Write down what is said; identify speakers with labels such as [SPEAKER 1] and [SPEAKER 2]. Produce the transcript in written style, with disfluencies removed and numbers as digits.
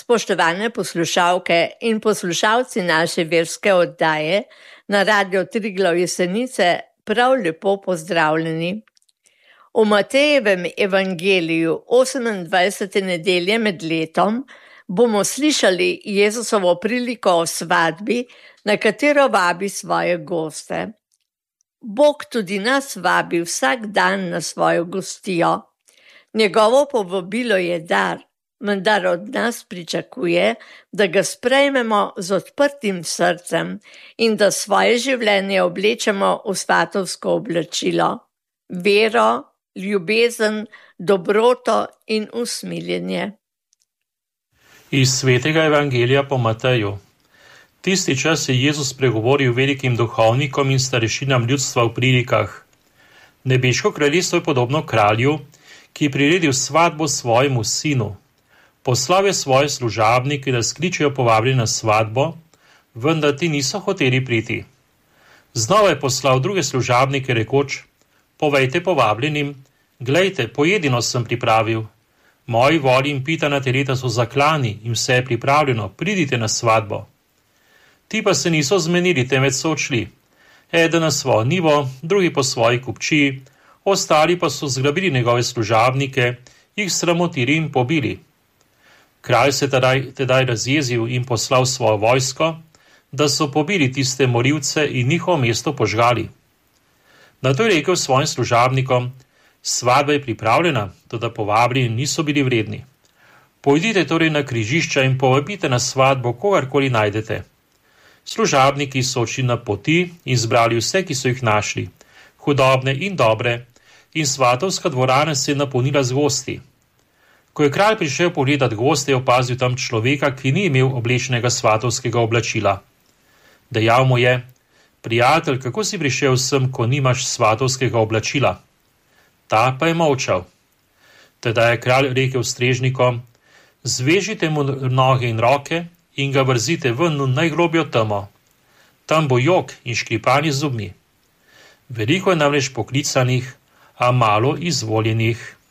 [SPEAKER 1] Spoštovane poslušalke in poslušalci naše verske oddaje na Radio Triglav Jesenice, prav lepo pozdravljeni. V Matejevem evangeliju 28. nedelje med letom bomo slišali Jezusovo priliko o svadbi, na katero vabi svoje goste. Bog tudi nas vabi vsak dan na svojo gostijo. Njegovo povabilo je dar, vendar od nas pričakuje, da ga sprejmemo z odprtim srcem in da svoje življenje oblečemo v svatovsko oblačilo, vero, ljubezen, dobroto in usmiljenje.
[SPEAKER 2] Iz svetega evangelija po Mateju. Tisti čas je Jezus spregovoril velikim duhovnikom in starešinam ljudstva v prilikah. Nebeško kraljestvo je podobno kralju, ki je priredil svadbo svojemu sinu. Poslal je svoje služabnike, da skličejo povabljeni na svadbo, vendar ti niso hoteli priti. Znova je poslal druge služabnike, rekoč: povejte povabljenim, glejte, pojedino sem pripravil. Moji voli in pitana teleta so zaklani in vse je pripravljeno, pridite na svadbo. Ti pa se niso zmenili, temveč so odšli. Eden na svojo nivo, drugi po svoji kupčiji, ostali pa so zgrabili njegove služabnike, jih sramotili in pobili. Kralj se tedaj razjezil in poslal svojo vojsko, da so pobili tiste morilce in njihovo mesto požgali. Nato je rekel svojim služabnikom: svadba je pripravljena, toda povabljeni niso bili vredni. Pojdite torej na križišča in povabite na svadbo kogarkoli najdete. Služabniki so odšli na poti in zbrali vse, ki so jih našli, hudobne in dobre, in svatovska dvorana se je napolnila z gosti. Ko je kralj prišel pogledat goste, je opazil tam človeka, ki ni imel oblečenega svatovskega oblačila. Dejal mu je: prijatelj, kako si prišel sem, ko nimaš svatovskega oblačila? Ta pa je molčal. Teda je kralj rekel strežnikom: zvežite mu noge in roke in ga vrzite ven v najglobjo temo. Tam bo jok in škripanje z zobmi. Veliko je namreč poklicanih, a malo izvoljenih.